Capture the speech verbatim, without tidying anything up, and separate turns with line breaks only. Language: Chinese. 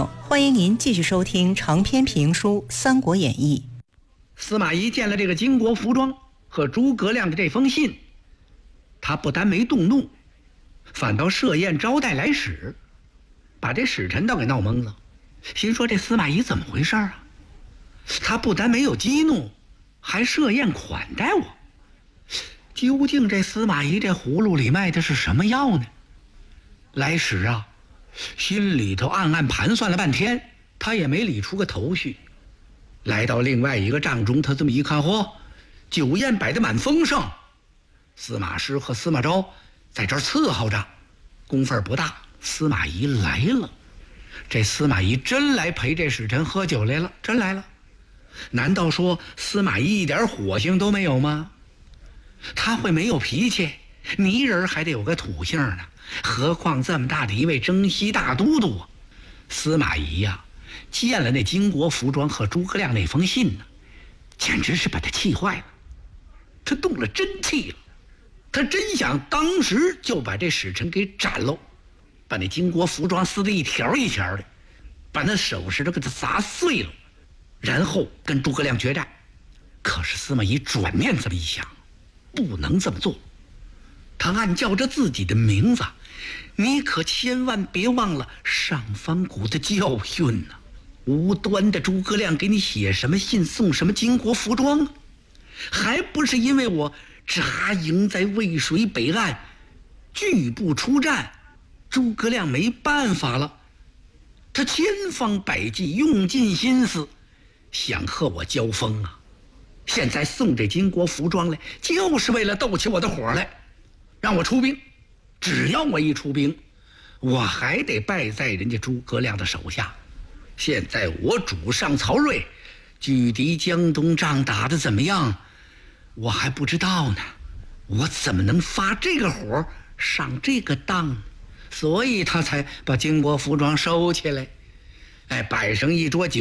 友，欢迎您继续收听长篇评书《三国演义》。
司马懿见了这个金国服装和诸葛亮的这封信，他不但没动怒，反倒设宴招待来使，把这使臣倒给闹懵了。心说这司马懿怎么回事啊？他不但没有激怒，还设宴款待我。究竟这司马懿这葫芦里卖的是什么药呢？来使啊，心里头暗暗盘算了半天，他也没理出个头绪。来到另外一个帐中，他这么一看，嚯，酒宴摆得满丰盛，司马师和司马昭在这儿伺候着，功夫不大。司马懿来了，这司马懿真来陪这使臣喝酒来了，真来了。难道说司马懿一点火性都没有吗？他会没有脾气？泥人还得有个土性呢，何况这么大的一位征西大都督啊！司马懿呀、啊，见了那金国服装和诸葛亮那封信呢，简直是把他气坏了。他动了真气了，他真想当时就把这使臣给斩喽，把那金国服装撕得一条一条的，把那首饰都给他砸碎了，然后跟诸葛亮决战。可是司马懿转念这么一想，不能这么做。他暗叫着自己的名字，你可千万别忘了上方谷的教训呐、啊！无端的诸葛亮给你写什么信，送什么金国服装，还不是因为我扎营在渭水北岸，拒不出战，诸葛亮没办法了，他千方百计用尽心思想和我交锋啊！现在送这金国服装来，就是为了斗起我的火来，让我出兵。只要我一出兵，我还得败在人家诸葛亮的手下。现在我主上曹睿拒敌江东，仗打得怎么样，我还不知道呢，我怎么能发这个火上这个当？所以他才把金国服装收起来，哎，摆上一桌酒。